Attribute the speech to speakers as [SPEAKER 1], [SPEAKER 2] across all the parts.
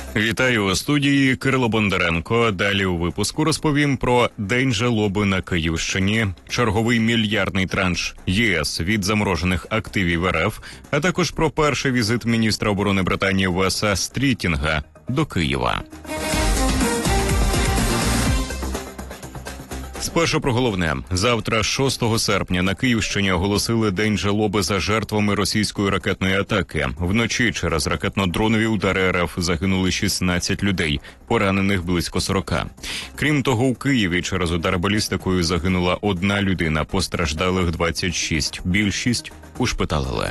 [SPEAKER 1] Вітаю у студії, Кирило Бондаренко. Далі у випуску розповім про День жалоби на Київщині, черговий мільярдний транш ЄС від заморожених активів РФ, а також про перший візит міністра оборони Британії Веса Стрітінга до Києва. Спершу про головне. Завтра, 6 серпня, на Київщині оголосили День жалоби за жертвами російської ракетної атаки. Вночі через ракетно-дронові удари РФ загинули 16 людей, поранених близько 40. Крім того, у Києві через удар балістикою загинула одна людина, постраждалих 26. Більшість ушпиталили.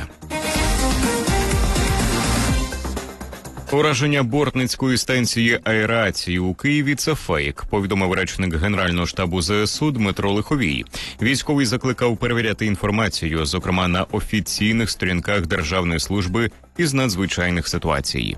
[SPEAKER 1] Ураження бортницької станції аерації у Києві – це фейк, повідомив речник Генерального штабу ЗСУ Дмитро Лиховій. Військовий закликав перевіряти інформацію, зокрема на офіційних сторінках Державної служби із надзвичайних ситуацій.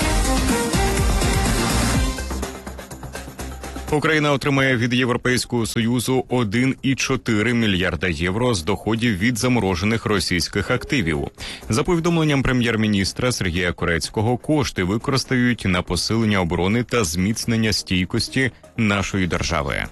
[SPEAKER 1] Україна отримає від Європейського Союзу 1,4 мільярда євро з доходів від заморожених російських активів. За повідомленням прем'єр-міністра Сергія Корецького, кошти використають на посилення оборони та зміцнення стійкості нашої держави.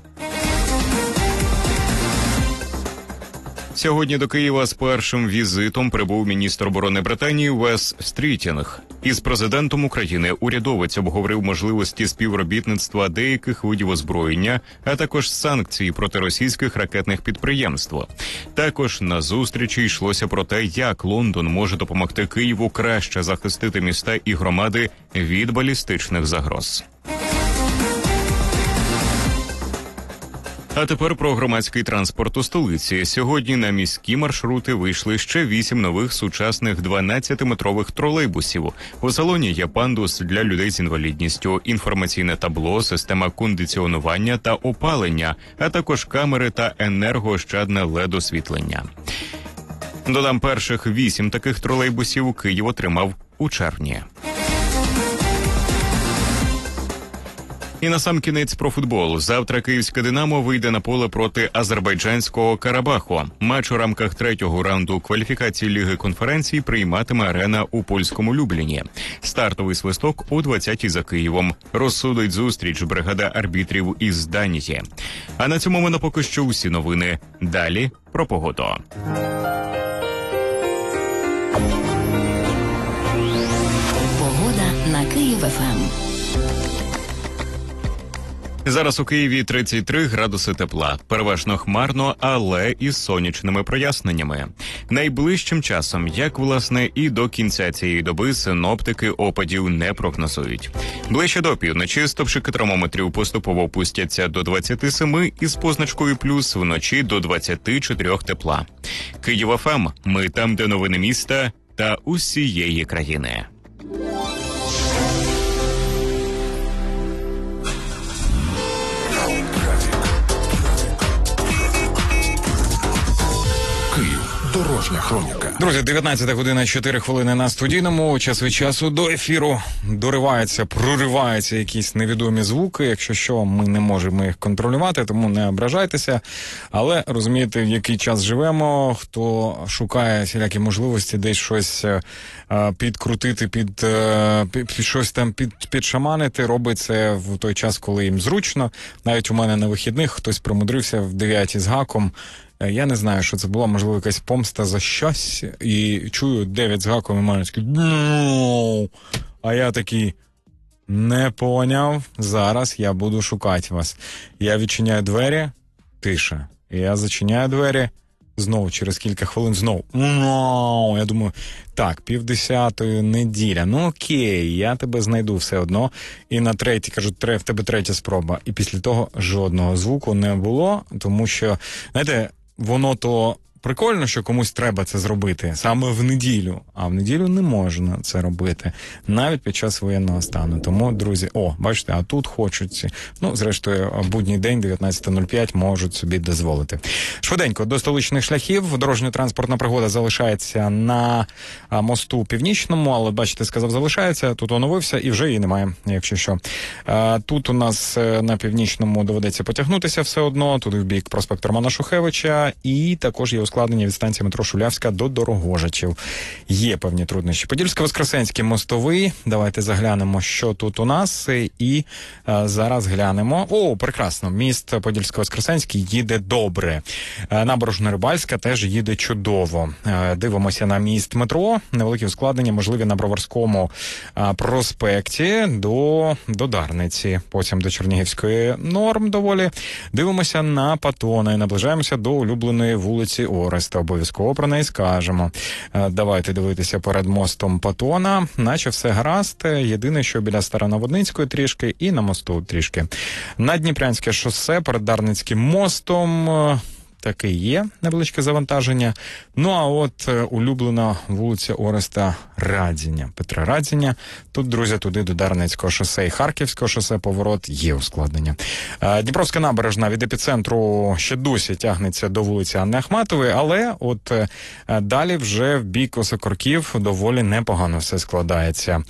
[SPEAKER 1] Сьогодні до Києва з першим візитом прибув міністр оборони Британії Вес Стрітінг. Із президентом України урядовець обговорив можливості співробітництва деяких видів озброєння, а також санкцій проти російських ракетних підприємств. Також на зустрічі йшлося про те, як Лондон може допомогти Києву краще захистити міста і громади від балістичних загроз. А тепер про громадський транспорт у столиці. Сьогодні на міські маршрути вийшли ще 8 нових сучасних 12-метрових тролейбусів. У салоні є пандус для людей з інвалідністю, інформаційне табло, система кондиціонування та опалення, а також камери та енергоощадне LED-освітлення. Додам, перших 8 таких тролейбусів Київ отримав у червні. І насамкінець про футбол. Завтра київське «Динамо» вийде на поле проти азербайджанського «Карабаху». Матч у рамках третього раунду кваліфікації Ліги конференцій прийматиме арена у польському Любліні. Стартовий свисток о 20-й за Києвом. Розсудить зустріч бригада арбітрів із Данії. А на цьому в мене поки що усі новини. Далі про погоду.
[SPEAKER 2] Погода на Київ-ФМ.
[SPEAKER 1] Зараз у Києві 33 градуси тепла. Переважно хмарно, але із сонячними проясненнями. Найближчим часом, як власне і до кінця цієї доби, синоптики опадів не прогнозують. Ближче до півночі стопчики термометрів поступово опустяться до 27 із позначкою плюс, вночі до 24 тепла. Київ-ФМ. Ми там, де новини міста та усієї країни.
[SPEAKER 3] Дорожня хроніка.
[SPEAKER 4] Друзі, 19 година 4 хвилини на студійному. Час від часу до ефіру прориваються якісь невідомі звуки. Якщо що, ми не можемо їх контролювати, тому не ображайтеся. Але розумієте, в який час живемо, хто шукає всілякі можливості десь щось підкрутити, під щось там підшаманити, робить це в той час, коли їм зручно. Навіть у мене на вихідних хтось примудрився в 9 з гаком. Я не знаю, що це була, можливо, якась помста за щось. І чую 9 з гаком, і мене такий «No!» А я такий «Не поняв, зараз я буду шукати вас». Я відчиняю двері, тиша. І я зачиняю двері, знову через кілька хвилин знову «No!» Я думаю, так, 9:30, неділя, ну окей, я тебе знайду все одно. І на третій, кажу, в тебе третя спроба. І після того жодного звуку не було, тому що, знаєте, воно то прикольно, що комусь треба це зробити саме в неділю, а в неділю не можна це робити, навіть під час воєнного стану. Тому, друзі, бачите, а тут хочуть, зрештою, будній день, 19:05, можуть собі дозволити. Швиденько, до столичних шляхів. Дорожньо-транспортна пригода залишається на мосту Північному, але, бачите, сказав, залишається, тут оновився і вже її немає, якщо що. Тут у нас на Північному доведеться потягнутися все одно, туди в бік проспекту Романа Шухевича, і також є ускладнення від станції метро Шулявська до Дорогожичів. Є певні труднощі. Подільсько-Воскресенський мостовий. Давайте заглянемо, що тут у нас. І зараз глянемо. О, прекрасно. Міст Подільсько-Воскресенський їде добре. Набережно-Рибальська теж їде чудово. Дивимося на міст метро. Невеликі ускладнення можливі на Броварському проспекті до Дарниці. Потім до Чернігівської норм доволі. Дивимося на Патона і наближаємося до улюбленої вулиці Ореста. Обов'язково про неї скажемо. Давайте дивитися перед мостом Патона. Наче все гаразд. Єдине, що біля Старонаводницької трішки і на мосту трішки. На Дніпрянське шосе перед Дарницьким мостом таки є невеличке завантаження. Ну, а от улюблена вулиця Ореста Радзіня, Петра Радзіня. Тут, друзі, туди до Дарницького шосе і Харківського шосе поворот є ускладнення. Дніпровська набережна від епіцентру ще досі тягнеться до вулиці Анни Ахматової, але от далі вже в бік Осокорків доволі непогано все складається.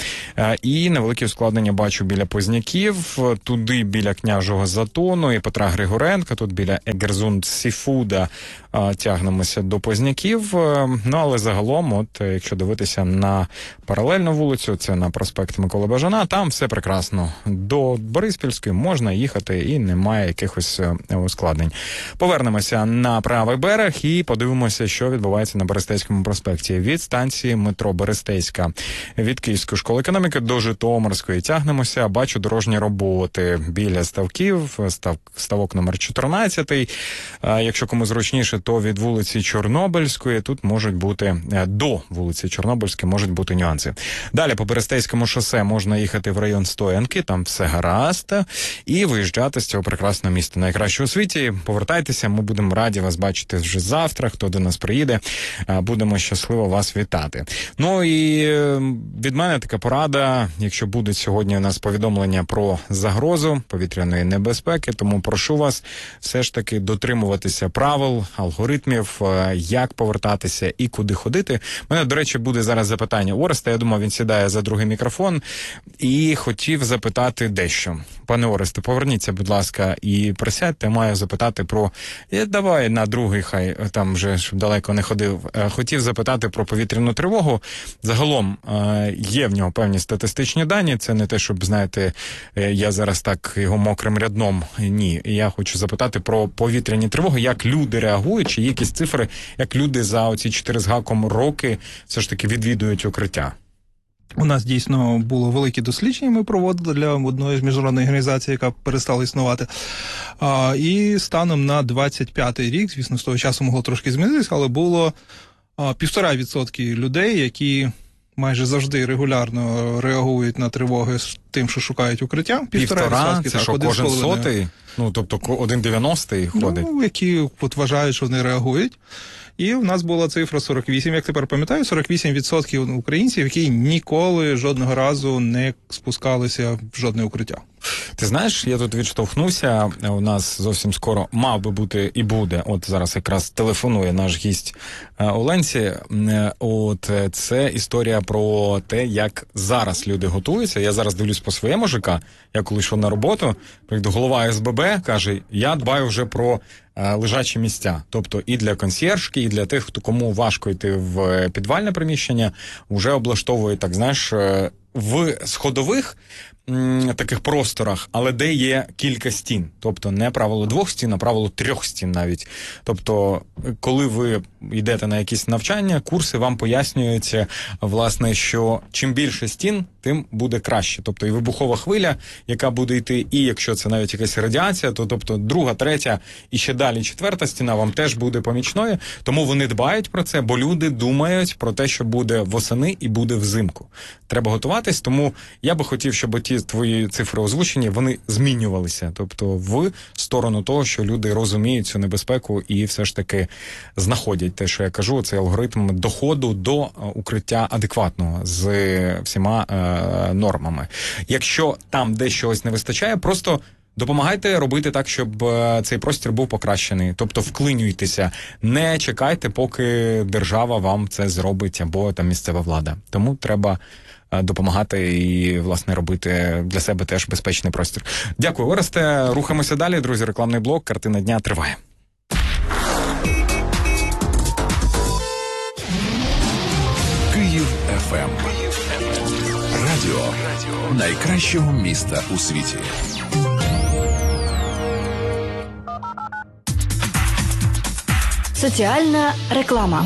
[SPEAKER 4] І невеликі ускладнення бачу біля Позняків, туди біля Княжого Затону і Петра Григоренка, тут біля Егерзунд Сіфуда тягнемося до Позняків. Ну, але загалом, от якщо дивитися на паралельну вулицю, це на проспект Миколи Бажана, там все прекрасно. До Бориспільської можна їхати і немає якихось ускладнень. Повернемося на правий берег і подивимося, що відбувається на Берестейському проспекті. Від станції метро Берестейська, від Київської школи економіки до Житомирської тягнемося. Бачу дорожні роботи біля ставків, ставок номер 14. Якщо кому зручніше, то від вулиці Чорнобильської тут можуть бути, до вулиці Чорнобильської можуть бути нюанси. Далі по Берестейському шосе можна їхати в район Стоянки, там все гаразд, і виїжджати з цього прекрасного міста. Найкраще у світі. Повертайтеся, ми будемо раді вас бачити вже завтра, хто до нас приїде. Будемо щасливо вас вітати. Ну і від мене така порада, якщо будуть сьогодні у нас повідомлення про загрозу повітряної небезпеки, тому прошу вас все ж таки дотримуватися правил, алгоритмів, як повертатися і куди ходити. У мене, до речі, буде зараз запитання Ореста. Я думав, він сідає за другий мікрофон і хотів запитати дещо. Пане Оресте, поверніться, будь ласка, і присядьте. Маю запитати про... Давай на другий, хай там вже щоб далеко не ходив. Хотів запитати про повітряну тривогу. Загалом є в нього певні статистичні дані. Це не те, щоб, знаєте, я зараз так його мокрим рядном. Ні. Я хочу запитати про повітряні тривоги, як люди реагують, чи є якісь цифри, як люди за оці 4 з гаком роки все ж таки відвідують укриття.
[SPEAKER 2] У нас дійсно було велике дослідження, ми проводили для одної з міжнародних організацій, яка перестала існувати. І станом на 25-й рік, звісно, з того часу могло трошки змінитися, але було 1,5% людей, які майже завжди регулярно реагують на тривоги з тим, що шукають укриття.
[SPEAKER 4] 1,5%? Це
[SPEAKER 2] так,
[SPEAKER 4] що, кожен сотий? Ну, тобто 1,90 ходить?
[SPEAKER 2] Ну, які от вважають, що вони реагують. І в нас була цифра 48, як тепер пам'ятаю, 48% українців, які ніколи жодного разу не спускалися в жодне укриття.
[SPEAKER 4] Ти знаєш, я тут відштовхнуся, у нас зовсім скоро мав би бути і буде, от зараз якраз телефонує наш гість Оленці, от це історія про те, як зараз люди готуються. Я зараз дивлюсь по своєму ЖК, я коли йшов на роботу, голова СББ каже, я дбаю вже про лежачі місця, тобто і для консьєржки, і для тих, хто кому важко йти в підвальне приміщення, вже облаштовують, так знаєш, в сходових таких просторах, але де є кілька стін. Тобто не правило 2 стін, а правило 3 стін навіть. Тобто, коли ви йдете на якісь навчання, курси вам пояснюються, власне, що чим більше стін, тим буде краще. Тобто і вибухова хвиля, яка буде йти, і якщо це навіть якась радіація, то тобто 2, 3 і ще далі 4 стіна вам теж буде помічною. Тому вони дбають про це, бо люди думають про те, що буде восени і буде взимку. Треба готуватись, тому я би хотів, щоб ті твої цифри озвучені, вони змінювалися. Тобто в сторону того, що люди розуміють цю небезпеку і все ж таки знаходять те, що я кажу, цей алгоритм доходу до укриття адекватного з всіма нормами. Якщо там десь чогось не вистачає, просто допомагайте робити так, щоб цей простір був покращений. Тобто вклинюйтеся, не чекайте, поки держава вам це зробить або там місцева влада. Тому треба допомагати і, власне, робити для себе теж безпечний простір. Дякую, Оресте. Рухаємося далі, друзі. Рекламний блок. Картина дня триває.
[SPEAKER 3] найкращого міста у світі.
[SPEAKER 5] Соціальна реклама.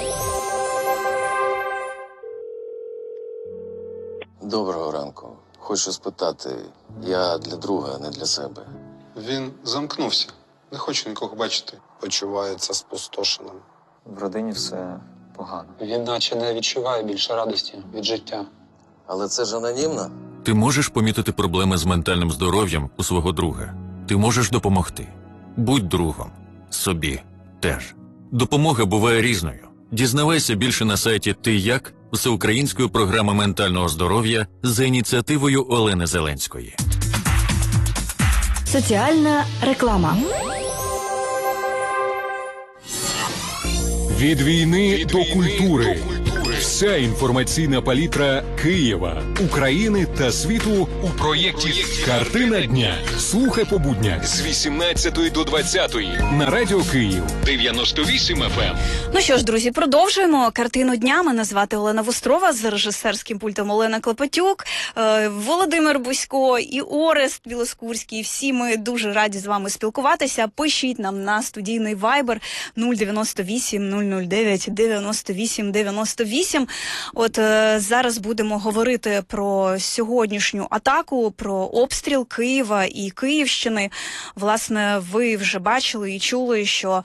[SPEAKER 6] Доброго ранку. Хочу спитати, я для друга, не для себе.
[SPEAKER 7] Він замкнувся. Не хоче нікого бачити. Почувається спустошеним.
[SPEAKER 8] В родині все погано.
[SPEAKER 9] Він наче не відчуває більше радості від життя.
[SPEAKER 6] Але це ж анонімно?
[SPEAKER 10] Ти можеш помітити проблеми з ментальним здоров'ям у свого друга. Ти можеш допомогти. Будь другом. Собі теж. Допомога буває різною. Дізнавайся більше на сайті «Ти як» всеукраїнської програми ментального здоров'я за ініціативою Олени Зеленської.
[SPEAKER 5] Соціальна реклама.
[SPEAKER 11] Від війни до культури. Вся інформаційна палітра Києва, України та світу у проєкті «Картина дня». Слухай по буднях з 18 до 20 на Радіо Київ 98 FM.
[SPEAKER 12] Ну що ж, друзі, продовжуємо «Картину дня». Мене звати Олена Вострова, з режисерським пультом Олена Клопотюк, Володимир Бусько і Орест Білоскурський. Всі ми дуже раді з вами спілкуватися. Пишіть нам на студійний Viber 098 009 98 98. От зараз будемо говорити про сьогоднішню атаку, про обстріл Києва і Київщини. Власне, ви вже бачили і чули, що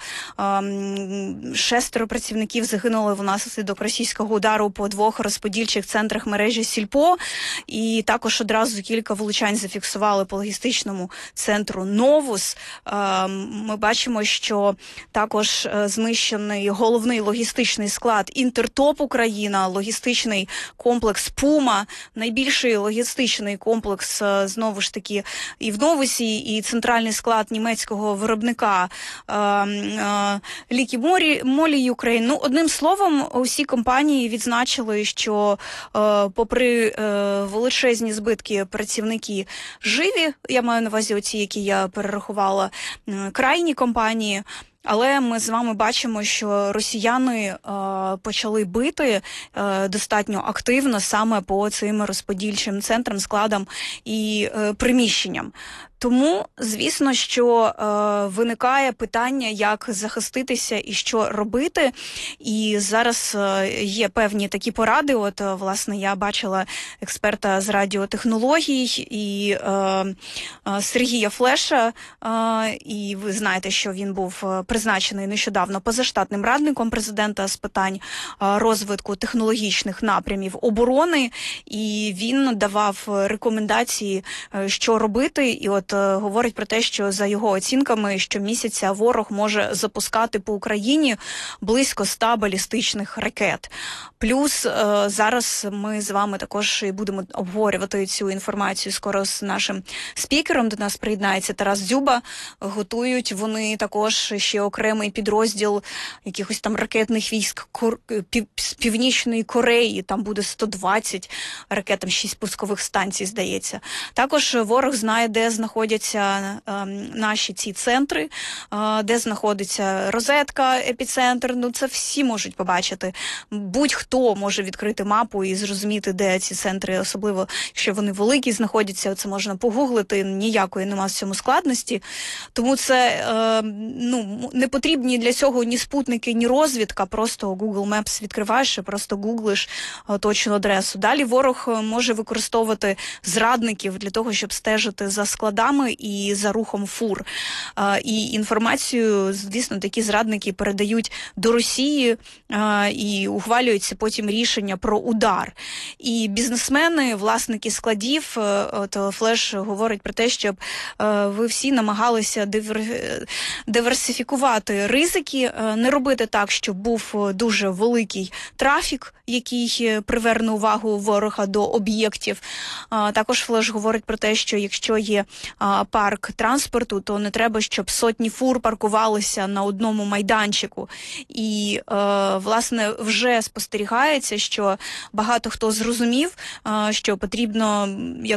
[SPEAKER 12] 6 працівників загинули внаслідок російського удару по 2 розподільчих центрах мережі Сільпо. І також одразу кілька влучань зафіксували по логістичному центру Новус. Ми бачимо, що також знищений головний логістичний склад Інтертоп Україна, логістичний комплекс Пума, найбільший логістичний комплекс, знову ж таки, і в Новусі, і центральний склад німецького виробника Лікі Молі Україн. Ну, одним словом, усі компанії відзначили, що попри величезні збитки працівники живі, я маю на увазі оці, які я перерахувала, крайні компанії. Але ми з вами бачимо, що росіяни почали бити достатньо активно саме по цим розподільчим центрам, складам і приміщенням. Тому, звісно, що виникає питання, як захиститися і що робити. І зараз є певні такі поради. От, власне, я бачила експерта з радіотехнологій і Сергія Флеша. І ви знаєте, що він був призначений нещодавно позаштатним радником президента з питань розвитку технологічних напрямів оборони. І він давав рекомендації, що робити. І от говорить про те, що за його оцінками щомісяця ворог може запускати по Україні близько 100 балістичних ракет. Плюс зараз ми з вами також будемо обговорювати цю інформацію скоро з нашим спікером. До нас приєднається Тарас Дзюба. Готують вони також ще окремий підрозділ якихось там ракетних військ з Північної Кореї. Там буде 120 ракет, там 6 пускових станцій, здається. Також ворог знає, де знаходяться наші ці центри, де знаходиться розетка, епіцентр. Ну, це всі можуть побачити. Будь-хто може відкрити мапу і зрозуміти, де ці центри, особливо, якщо вони великі знаходяться, це можна погуглити, ніякої нема в цьому складності. Тому це, не потрібні для цього ні спутники, ні розвідка, просто Google Maps відкриваєш і просто гуглиш точну адресу. Далі ворог може використовувати зрадників для того, щоб стежити за складами і за рухом фур. І інформацію, звісно, такі зрадники передають до Росії і ухвалюються потім рішення про удар. І бізнесмени, власники складів, от Флеш говорить про те, щоб ви всі намагалися диверсифікувати ризики, не робити так, щоб був дуже великий трафік, який приверне увагу ворога до об'єктів. Також Флеш говорить про те, що якщо є парк транспорту, то не треба, щоб сотні фур паркувалися на одному майданчику. І, власне, вже спостерігається, що багато хто зрозумів, що потрібно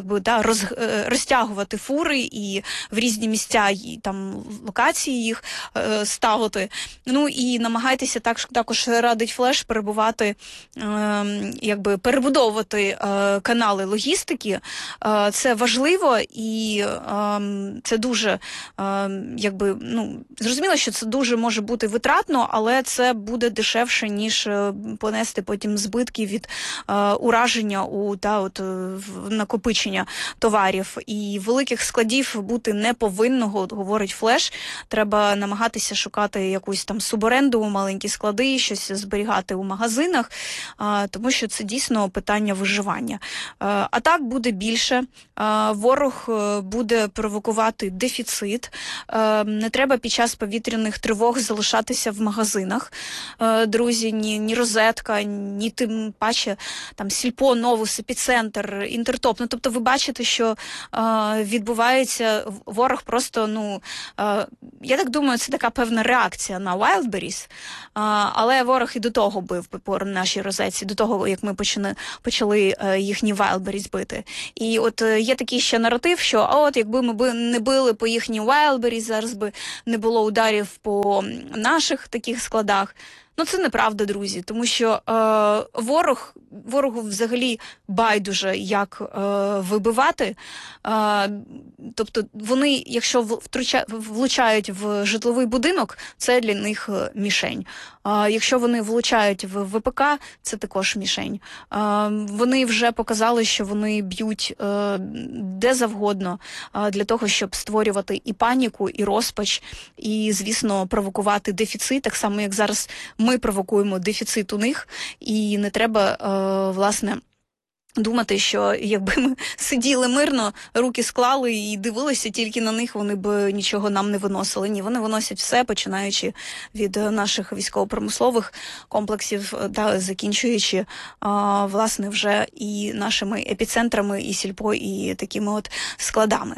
[SPEAKER 12] розтягувати фури і в різні місця, і там локації їх ставити. Ну і намагайтеся також радить Флеш перебувати, перебудовувати канали логістики. Це важливо і це дуже, зрозуміло, що це дуже може бути витратно, але це буде дешевше, ніж понести потім збитки від ураження накопичення товарів. І великих складів бути не повинно, говорить Флеш. Треба намагатися шукати якусь там суборенду, маленькі склади, щось зберігати у магазинах, тому що це дійсно питання виживання. Атак буде більше, ворог буде провокувати дефіцит, не треба під час повітряних тривог залишатися в магазинах. Друзі, ні Розетка, ні тим паче там Сільпо, Новус, Епіцентр, Інтертоп. Тобто ви бачите, що відбувається, ворог просто, я так думаю, це така певна реакція на Wildberries, але ворог і до того бив по нашій Розетці, до того, як ми почали їхні Wildberries бити. І от є такий ще наратив, що якби ми не били по їхній Wildberries, зараз би не було ударів по наших таких складах. Це неправда, друзі, тому що ворогу взагалі байдуже, як вибивати. Тобто вони, якщо влучають в житловий будинок, це для них мішень. Якщо вони влучають в ВПК, це також мішень. Вони вже показали, що вони б'ють де завгодно для того, щоб створювати і паніку, і розпач, і, звісно, провокувати дефіцит, так само, як зараз ми провокуємо дефіцит у них, і не треба, власне, думати, що якби ми сиділи мирно, руки склали і дивилися тільки на них, вони б нічого нам не виносили. Ні, вони виносять все, починаючи від наших військово-промислових комплексів, закінчуючи, власне, вже і нашими епіцентрами, і Сільпо, і такими от складами.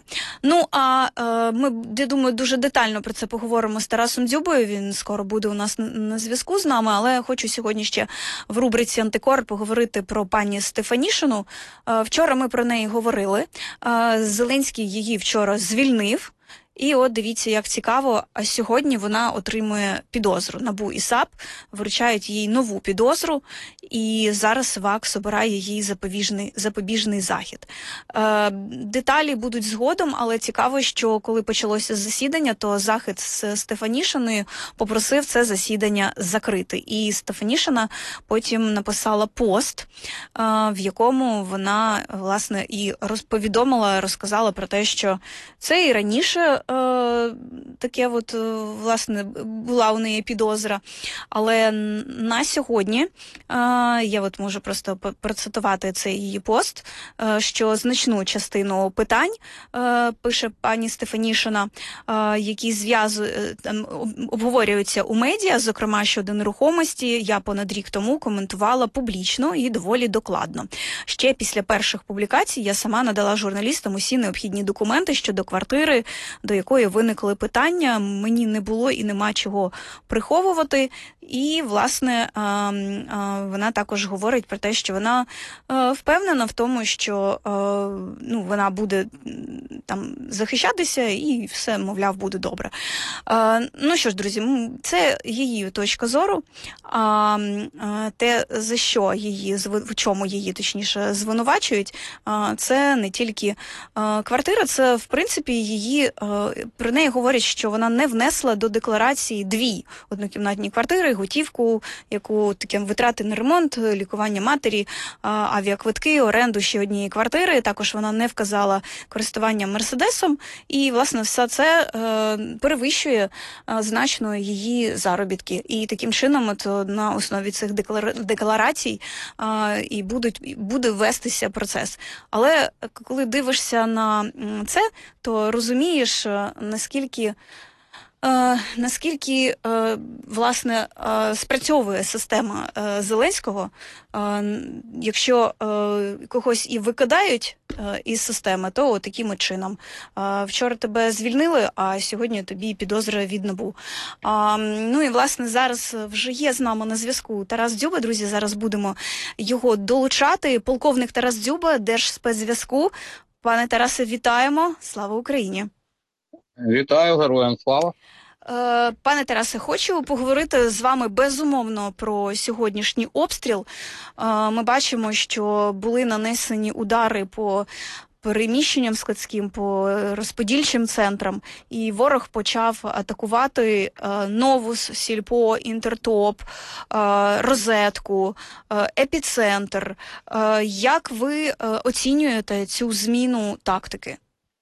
[SPEAKER 12] Ми, я думаю, дуже детально про це поговоримо з Тарасом Дзюбою. Він скоро буде у нас на зв'язку з нами, але хочу сьогодні ще в рубриці «Антикор» поговорити про пані Стефанішину. Вчора ми про неї говорили. Зеленський її вчора звільнив. І от дивіться, як цікаво, а сьогодні вона отримує підозру. НАБУ і САП вручають їй нову підозру, і зараз ВАКС обирає їй запобіжний захід. Деталі будуть згодом, але цікаво, що коли почалося засідання, то захід з Стефанішиною попросив це засідання закрити. І Стефанішина потім написала пост, в якому вона, власне, і розказала про те, що це і раніше таке от, власне, була у неї підозра. Але на сьогодні, я от можу просто процитувати цей її пост, що значну частину питань, пише пані Стефанішина, які обговорюються у медіа, зокрема щодо нерухомості, я понад рік тому коментувала публічно і доволі докладно. Ще після перших публікацій я сама надала журналістам усі необхідні документи щодо квартири, до якої виникли питання, мені не було і нема чого приховувати. І, власне, вона також говорить про те, що вона впевнена в тому, що вона буде там захищатися і все, мовляв, буде добре. Ну що ж, друзі, це її точка зору. Те, за що її, в чому її, точніше, звинувачують, це не тільки квартира, це, в принципі, її, про неї говорять, що вона не внесла до декларації 2 однокімнатні квартири, готівку, яку таке витрати на ремонт, лікування матері, авіаквитки, оренду ще однієї квартири. Також вона не вказала користування Мерседесом. І, власне, все це перевищує значно її заробітки. І таким чином от, на основі цих декларацій і буде вестися процес. Але коли дивишся на це, то розумієш, наскільки власне, спрацьовує система Зеленського. Якщо когось і викидають із системи, то таким чином. Вчора тебе звільнили, а сьогодні тобі підозри від НАБУ. Ну і, власне, зараз вже є з нами на зв'язку Тарас Дзюба. Друзі, зараз будемо його долучати. Полковник Тарас Дзюба, Держспецзв'язку. Пане Тарасе, вітаємо. Слава Україні!
[SPEAKER 13] Вітаю, героям слава!
[SPEAKER 12] Пане Тарасе, хочу поговорити з вами безумовно про сьогоднішній обстріл. Ми бачимо, що були нанесені удари по переміщенням складським, по розподільчим центрам, і ворог почав атакувати Новус, Сільпо, Інтертоп, Розетку, Епіцентр. Як ви оцінюєте цю зміну тактики?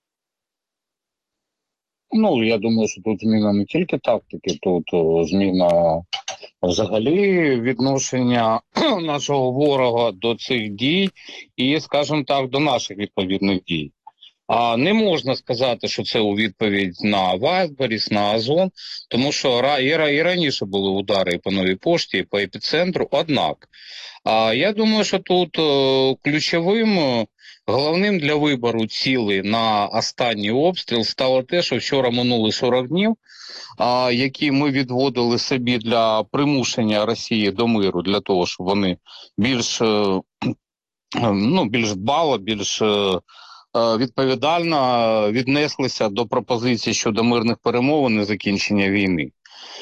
[SPEAKER 13] Ну, я думаю, що тут зміна не тільки тактики, тут зміна взагалі відношення нашого ворога до цих дій і, скажімо так, до наших відповідних дій. А не можна сказати, що це у відповідь на Вайсберіс, на Азон, тому що і раніше були удари і по Новій Пошті, і по Епіцентру, однак. Я думаю, що тут ключовим, головним для вибору цілей на останній обстріл стало те, що вчора минули 40 днів, які ми відводили собі для примушення Росії до миру, для того, щоб вони більш дбало, більш відповідально віднеслися до пропозицій щодо мирних перемовин і закінчення війни.